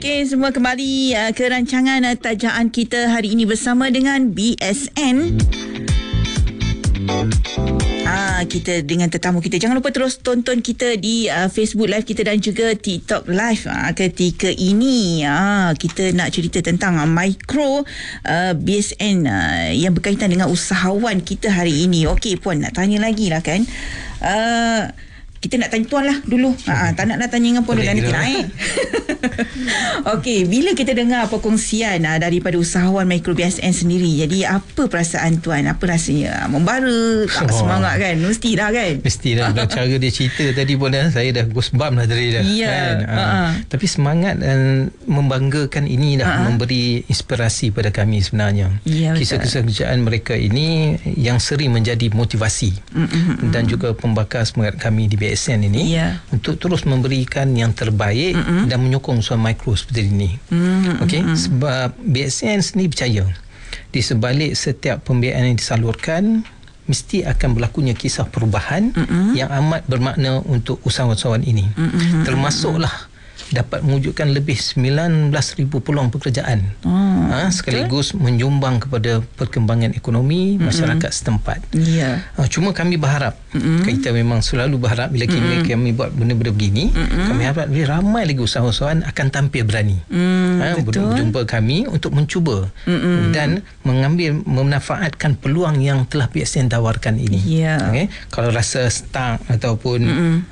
Okey, semua kembali ke rancangan tajaan kita hari ini bersama dengan BSN. Kita dengan tetamu kita. Jangan lupa terus tonton kita di Facebook Live kita dan juga TikTok Live. Ketika ini kita nak cerita tentang micro BSN yang berkaitan dengan usahawan kita hari ini. Okey Puan, nak tanya lagi lah kan. Kita nak tanya Tuan lah dulu. Tak nak tanya dengan Puan dulu nanti naik. Okey, bila kita dengar perkongsian daripada usahawan mikro BSN sendiri, jadi apa perasaan Tuan? Apa rasanya? Membara, tak semangat kan? Mestilah kan? Mestilah. Cara dia cerita tadi pun saya dah goosebump lah tadi dah. Ya. Kan? Tapi semangat dan membanggakan ini dah memberi inspirasi pada kami sebenarnya. Ya, kisah-kisah kerjaan mereka ini yang sering menjadi motivasi dan juga pembakar semangat kami di BSN ini untuk terus memberikan yang terbaik dan menyokong usaha mikro seperti ini. Okey, sebab BSN sendiri percaya di sebalik setiap pembiayaan yang disalurkan mesti akan berlakunya kisah perubahan yang amat bermakna untuk usahawan-usahawan ini. Termasuklah dapat mewujudkan lebih 19,000 peluang pekerjaan sekaligus menyumbang kepada perkembangan ekonomi masyarakat setempat. Cuma kami berharap, kita memang selalu berharap bila kami buat benda-benda begini, kami harap lebih ramai lagi usahawan akan tampil berani berjumpa kami untuk mencuba dan memanfaatkan peluang yang telah BSN tawarkan ini. Okay? Kalau rasa stuck ataupun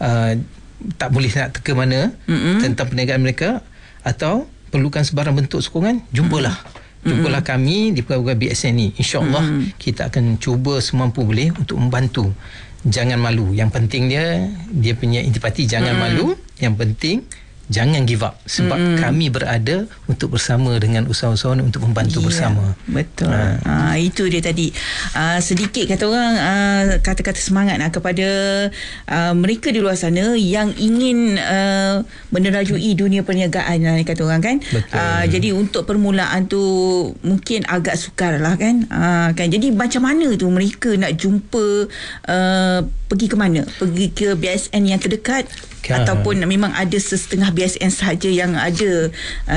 tak boleh nak ke mana tentang perniagaan mereka atau perlukan sebarang bentuk sokongan, jumpalah kami di pegawai BSN ni. InsyaAllah kita akan cuba semampu boleh untuk membantu. Jangan malu. Yang penting dia punya intipati, jangan malu. Yang penting jangan give up, sebab kami berada untuk bersama dengan usahawan untuk membantu bersama. Betul. Itu dia tadi. Sedikit kata orang kata-kata semangat kepada mereka di luar sana yang ingin menerajui dunia perniagaan kata orang kan. Jadi untuk permulaan tu mungkin agak sukar lah kan. Jadi macam mana tu mereka nak jumpa, pergi ke mana? Pergi ke BSN yang terdekat ataupun memang ada setengah BSN sahaja yang ada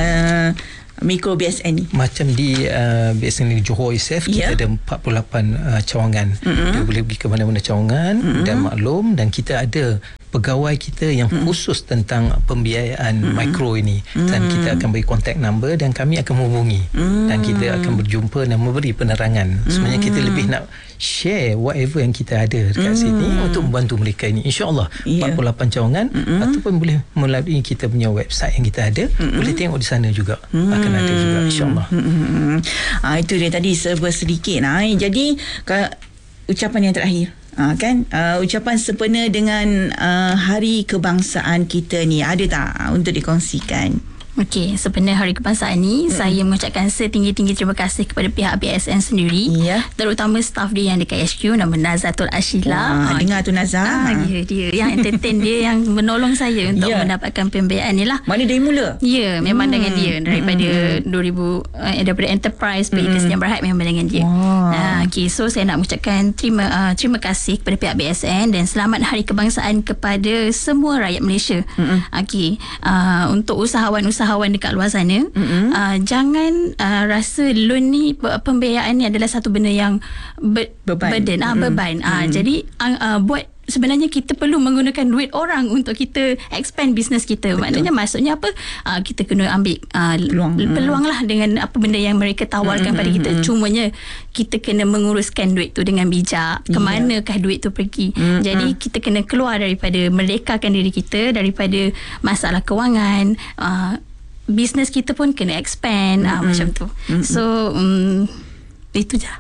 mikro BSN ni? Macam di BSN di Johor ISF, kita ada 48 cawangan. Dia boleh pergi ke mana-mana cawangan dan maklum, dan kita ada pegawai kita yang khusus tentang pembiayaan mikro ini, dan kita akan beri contact number dan kami akan menghubungi dan kita akan berjumpa dan memberi penerangan. Sebenarnya kita lebih nak share whatever yang kita ada dekat sini untuk membantu mereka ini. InsyaAllah 48 cawangan ataupun boleh melalui kita punya website yang kita ada, boleh tengok di sana juga, akan ada juga insyaAllah. Itu dia tadi sedikit. Jadi ucapan yang terakhir ucapan sempena dengan Hari Kebangsaan kita ni, ada tak untuk dikongsikan? Okey, sempena Hari Kebangsaan ni, saya mengucapkan setinggi-tinggi terima kasih kepada pihak BSN sendiri, terutama staf dia yang dekat HQ, nama Nazatul Ashila. Dengar tu Nazah. Dia yang entertain, dia yang menolong saya untuk mendapatkan pembiayaan ni lah. Mana dari mula? Ya, memang dengan dia daripada 2000 daripada enterprise pergi ke Senyum Berhad, memang dengan dia. Okey, so saya nak mengucapkan terima kasih kepada pihak BSN dan selamat Hari Kebangsaan kepada semua rakyat Malaysia. Okey, untuk usahawan dekat luar sana, jangan rasa loan ni, pembiayaan ni adalah satu benda yang beban. Jadi buat, sebenarnya kita perlu menggunakan duit orang untuk kita expand bisnes kita. Maknanya maksudnya apa? Kita kena ambil peluang lah dengan apa benda yang mereka tawarkan pada kita. Cumanya kita kena menguruskan duit tu dengan bijak. Kemanakah duit tu pergi? Jadi kita kena keluar daripada, merdekakan diri kita daripada masalah kewangan. Bisnes kita pun kena expand macam tu. So itu je.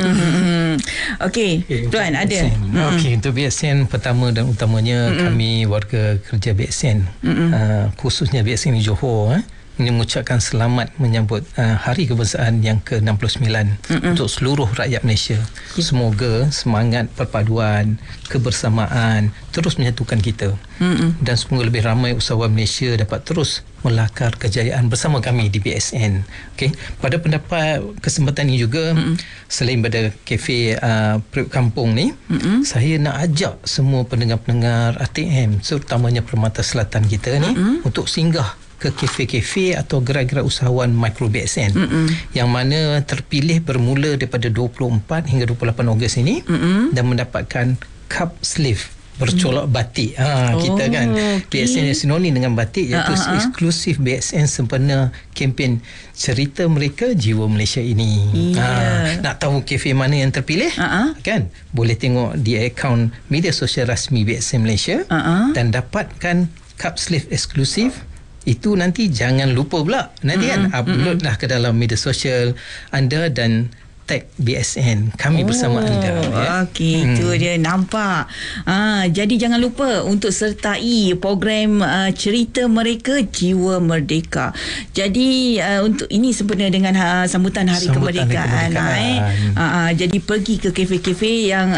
Okey, Tuan ada. Okey, untuk BSN pertama dan utamanya kami warga kerja BSN, khususnya BSN di Johor, mengucapkan selamat menyambut Hari Kebangsaan yang ke-69 untuk seluruh rakyat Malaysia. Semoga semangat perpaduan, kebersamaan terus menyatukan kita, dan semoga lebih ramai usahawan Malaysia dapat terus melakar kejayaan bersama kami di BSN. Okay. Pada pendapat kesempatan ini juga, selain pada kafe Periuk Kampung ni, saya nak ajak semua pendengar-pendengar ATM, terutamanya Permata Selatan kita ni, untuk singgah ke kafe-kafe atau gerai-gerai usahawan mikro BSN yang mana terpilih bermula daripada 24 hingga 28 Ogos ini dan mendapatkan cup sleeve bercolok batik. Kita kan BSN yang sinonim dengan batik, iaitu eksklusif BSN sempena kempen Cerita Mereka Jiwa Malaysia ini. Nak tahu kafe mana yang terpilih? Kan? Boleh tengok di akaun media sosial rasmi BSN Malaysia dan dapatkan cup sleeve eksklusif. Itu nanti jangan lupa pula. Nanti kan uploadlah ke dalam media sosial anda dan tag BSN kami bersama anda. Okey, itu dia, nampak. Jadi jangan lupa untuk sertai program Cerita Mereka Jiwa Merdeka. Jadi untuk ini sempena dengan sambutan Hari Kemerdekaan. Jadi pergi ke kafe-kafe yang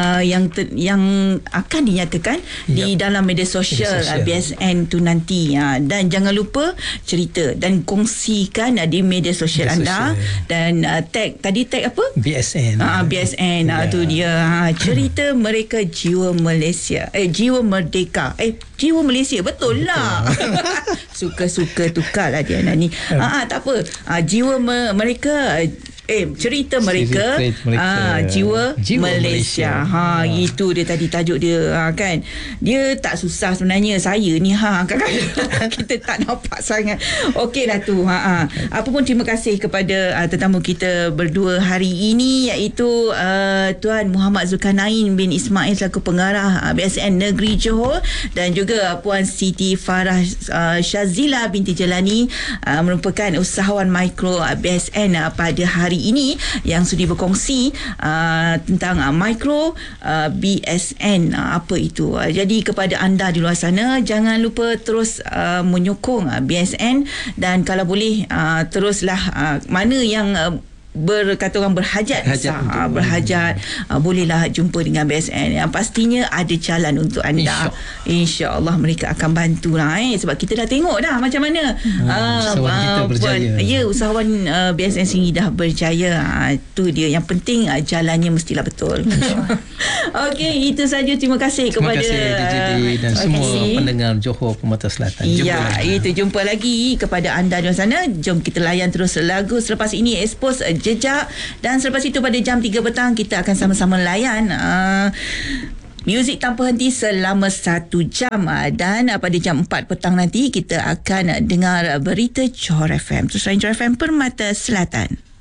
akan dinyatakan di dalam media sosial BSN tu nanti. Dan jangan lupa cerita dan kongsikan di media sosial anda dan tag apa? BSN. BSN tu dia. Cerita Mereka Jiwa Malaysia. Jiwa Merdeka. Jiwa Malaysia, betul lah. Suka-suka tukarlah dia ni. Tak apa. Jiwa mereka Cerita Mereka Jiwa Malaysia. Itu dia tadi tajuk dia. Kan dia tak susah sebenarnya. Saya ni kadang-kadang kita tak nampak sangat. Okey dah tu. Apa pun terima kasih kepada tetamu kita berdua hari ini, iaitu Tuan Muhammad Zulkarnain bin Ismail selaku pengarah BSN Negeri Johor, dan juga Puan Siti Farah Shazila binti Jelani merupakan usahawan mikro BSN pada hari ini yang sudi berkongsi tentang mikro BSN apa itu. Jadi kepada anda di luar sana, jangan lupa terus menyokong BSN, dan kalau boleh teruslah mana yang kata orang berhajat bolehlah jumpa dengan BSN. Yang pastinya ada jalan untuk anda. InsyaAllah mereka akan bantulah sebab kita dah tengok dah macam mana usahawan kita berjaya. Usahawan BSN sendiri dah berjaya. Itu dia yang penting, jalannya mestilah betul. Okey, itu saja. Terima kasih kepada DJD dan semua pendengar Johor Permata Selatan. Jumpa lagi kepada anda di sana. Jom kita layan terus lagu selepas ini, Expose Jejak, dan selepas itu pada jam 3 petang kita akan sama-sama layan muzik tanpa henti selama 1 jam, dan pada jam 4 petang nanti kita akan dengar berita Johor FM. Terus lain Johor FM Permata Selatan.